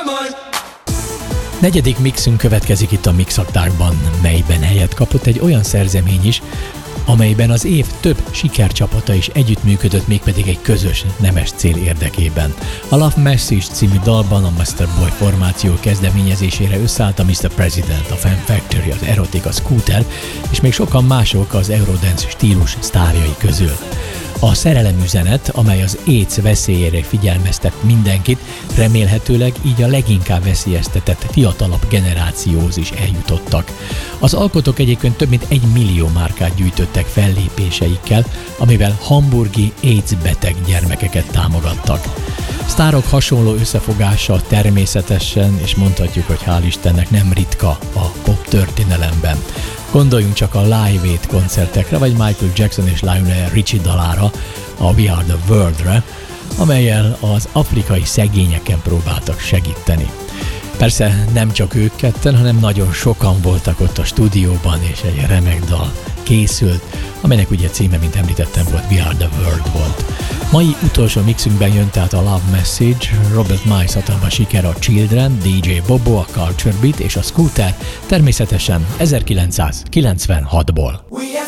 Negyedik mixünk következik itt a Mixaktárban, melyben helyet kapott egy olyan szerzemény is, amelyben az év több sikercsapata is együttműködött, mégpedig egy közös nemes cél érdekében. A Love Message című dalban a Master Boy formáció kezdeményezésére összeállt a Mr. President, a Fan Factory, az Erotic, a Scooter, és még sokan mások az Eurodance stílus sztárjai közül. A szerelemüzenet, amely az AIDS veszélyére figyelmeztet mindenkit, remélhetőleg így a leginkább veszélyeztetett fiatalabb generációhoz is eljutottak. Az alkotók egyébként több mint 1 millió márkát gyűjtöttek fellépéseikkel, amivel hamburgi AIDS beteg gyermekeket támogattak. Sztárok hasonló összefogása természetesen, és mondhatjuk, hogy hál' Istennek nem ritka a pop történelemben. Gondoljunk csak a Live Aid koncertekre, vagy Michael Jackson és Lionel Richie dalára, a We Are The World-re, amellyel az afrikai szegényeken próbáltak segíteni. Persze nem csak ők ketten, hanem nagyon sokan voltak ott a stúdióban, és egy remek dal készült, amelynek ugye címe, mint említettem, volt We Are The World volt. Mai utolsó mixünkben jön tehát a Love Message, Robert Miles hatalmas siker, a Children, DJ Bobo, a Culture Beat és a Scooter, természetesen 1996-ból.